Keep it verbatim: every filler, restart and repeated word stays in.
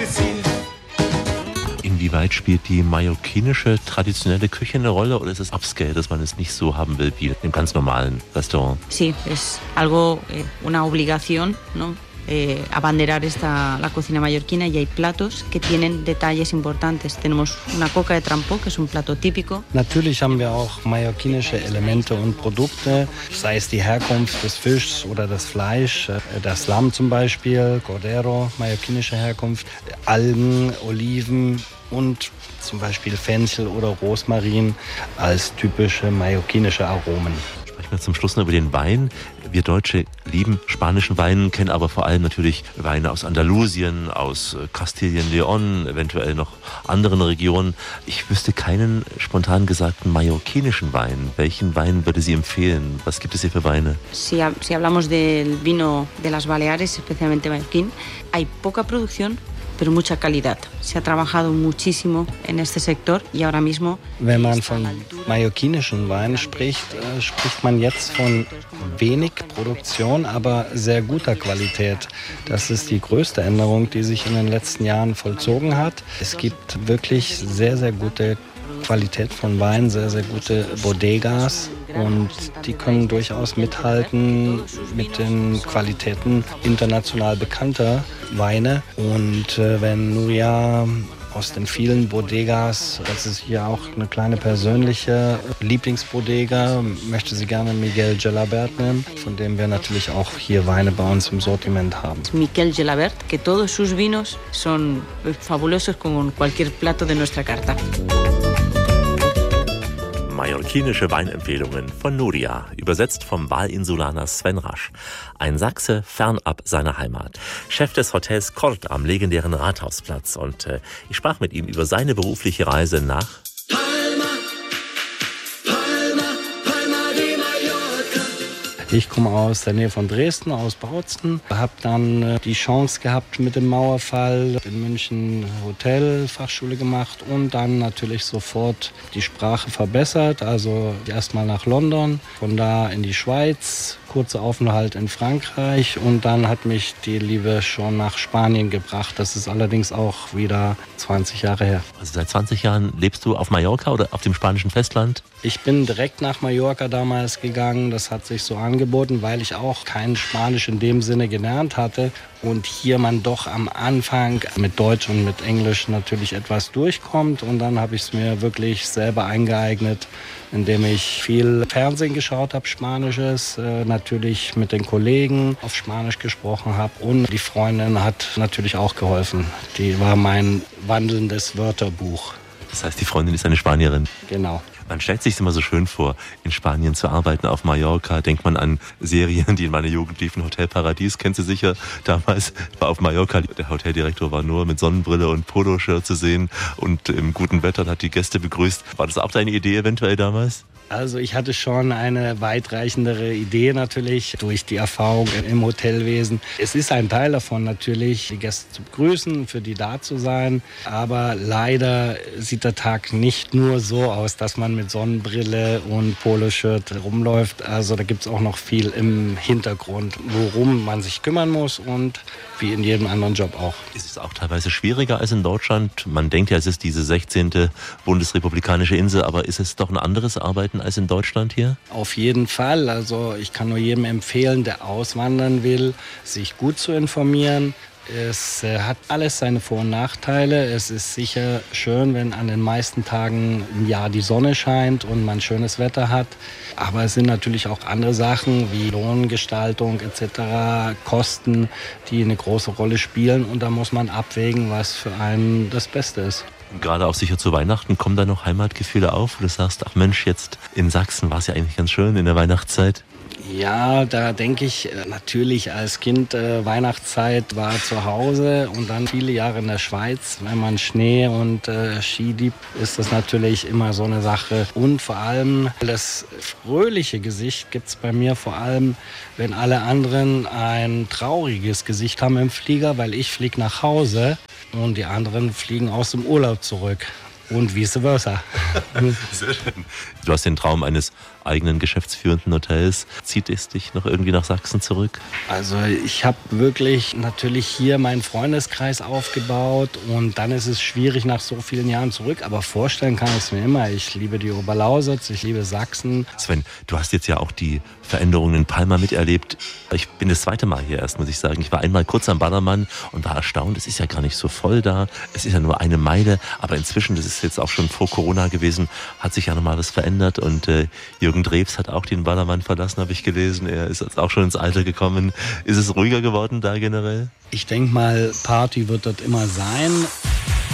Inwieweit spielt die mallorquinische traditionelle Küche eine Rolle oder ist es upscale, dass man es nicht so haben will wie im ganz normalen Restaurant? Sí, es algo, eh, una obligación, ¿no? Eh, abanderar esta, la cocina mallorquina y hay platos que tienen detalles importantes. Tenemos una coca de trampó, que es un plato típico. Natürlich haben wir auch mallorquinische Elemente und Produkte, sei es die Herkunft des Fischs oder das Fleisch, das Lamm zum Beispiel, Cordero, mallorquinische Herkunft, Algen, Oliven und zum Beispiel Fenchel oder Rosmarin als typische mallorquinische Aromen. Sprechen wir zum Schluss noch über den Wein. Wir Deutsche lieben spanischen Wein, kennen aber vor allem natürlich Weine aus Andalusien, aus Kastilien-León, eventuell noch anderen Regionen. Ich wüsste keinen spontan gesagten mallorquinischen Wein. Welchen Wein würde Sie empfehlen? Was gibt es hier für Weine? Si, si hablamos del vino de las Baleares, especialmente mallorquín, hay poca producción, pero mucha calidad. Se ha trabajado muchísimo en este sector y ahora mismo... Wenn man von mallorquinischen Wein spricht, äh, spricht man jetzt von wenig Produktion, aber sehr guter Qualität. Das ist die größte Änderung, die sich in den letzten Jahren vollzogen hat. Es gibt wirklich sehr, sehr gute Qualität von Wein, sehr, sehr gute Bodegas und die können durchaus mithalten mit den Qualitäten international bekannter Weine. Und äh, wenn Nuria aus den vielen Bodegas, das ist hier auch eine kleine persönliche Lieblingsbodega, möchte sie gerne Miguel Gelabert nehmen, von dem wir natürlich auch hier Weine bei uns im Sortiment haben. Miguel Gelabert, que todos sus vinos son fabulosos con cualquier plato de nuestra carta. Mallorquinische Weinempfehlungen von Nuria, übersetzt vom Wahlinsulaner Sven Rasch. Ein Sachse fernab seiner Heimat. Chef des Hotels Cort am legendären Rathausplatz. Und äh, ich sprach mit ihm über seine berufliche Reise nach Ich komme aus der Nähe von Dresden, aus Bautzen. Habe dann die Chance gehabt mit dem Mauerfall in München Hotelfachschule gemacht und dann natürlich sofort die Sprache verbessert. Also erstmal nach London, von da in die Schweiz, kurzer Aufenthalt in Frankreich und dann hat mich die Liebe schon nach Spanien gebracht. Das ist allerdings auch wieder zwanzig Jahre her. Also seit zwanzig Jahren lebst du auf Mallorca oder auf dem spanischen Festland? Ich bin direkt nach Mallorca damals gegangen. Das hat sich so angeboten, weil ich auch kein Spanisch in dem Sinne gelernt hatte. Und hier man doch am Anfang mit Deutsch und mit Englisch natürlich etwas durchkommt. Und dann habe ich es mir wirklich selber eingeeignet, indem ich viel Fernsehen geschaut habe, Spanisches, äh, natürlich mit den Kollegen auf Spanisch gesprochen habe. Und die Freundin hat natürlich auch geholfen. Die war mein wandelndes Wörterbuch. Das heißt, die Freundin ist eine Spanierin? Genau. Man stellt sich immer so schön vor, in Spanien zu arbeiten, auf Mallorca. Denkt man an Serien, die in meiner Jugend liefen. Hotel Paradies, kennst du sicher. Damals war auf Mallorca, der Hoteldirektor war nur mit Sonnenbrille und Poloshirt zu sehen und im guten Wetter und hat die Gäste begrüßt. War das auch deine Idee eventuell damals? Also ich hatte schon eine weitreichendere Idee natürlich durch die Erfahrung im Hotelwesen. Es ist ein Teil davon natürlich, die Gäste zu begrüßen, für die da zu sein. Aber leider sieht der Tag nicht nur so aus, dass man mit Sonnenbrille und Poloshirt rumläuft. Also da gibt es auch noch viel im Hintergrund, worum man sich kümmern muss und wie in jedem anderen Job auch. Ist es auch teilweise schwieriger als in Deutschland? Man denkt ja, es ist diese sechzehnte bundesrepublikanische Insel, aber ist es doch ein anderes Arbeiten als in Deutschland hier? Auf jeden Fall. Also ich kann nur jedem empfehlen, der auswandern will, sich gut zu informieren. Es äh, hat alles seine Vor- und Nachteile. Es ist sicher schön, wenn an den meisten Tagen im Jahr die Sonne scheint und man schönes Wetter hat. Aber es sind natürlich auch andere Sachen wie Lohngestaltung et cetera, Kosten, die eine große Rolle spielen. Und da muss man abwägen, was für einen das Beste ist. Gerade auch sicher zu Weihnachten, kommen da noch Heimatgefühle auf, wo du sagst, ach Mensch, jetzt in Sachsen war es ja eigentlich ganz schön in der Weihnachtszeit? Ja, da denke ich natürlich als Kind, äh, Weihnachtszeit war zu Hause und dann viele Jahre in der Schweiz. Wenn man Schnee und äh, Ski liebt, ist das natürlich immer so eine Sache. Und vor allem das fröhliche Gesicht gibt es bei mir vor allem, wenn alle anderen ein trauriges Gesicht haben im Flieger, weil ich fliege nach Hause und die anderen fliegen aus dem Urlaub zurück. und vice versa. Sehr schön. Du hast den Traum eines eigenen geschäftsführenden Hotels. Zieht es dich noch irgendwie nach Sachsen zurück? Also ich habe wirklich natürlich hier meinen Freundeskreis aufgebaut und dann ist es schwierig nach so vielen Jahren zurück, aber vorstellen kann ich es mir immer. Ich liebe die Oberlausitz, ich liebe Sachsen. Sven, du hast jetzt ja auch die Veränderungen in Palma miterlebt. Ich bin das zweite Mal hier erst, muss ich sagen. Ich war einmal kurz am Ballermann und war erstaunt, es ist ja gar nicht so voll da. Es ist ja nur eine Meile, aber inzwischen, das ist jetzt auch schon vor Corona gewesen, hat sich ja nochmal was verändert und äh, Jürgen Drews hat auch den Ballermann verlassen, habe ich gelesen. Er ist jetzt auch schon ins Alter gekommen. Ist es ruhiger geworden da generell? Ich denke mal, Party wird dort immer sein.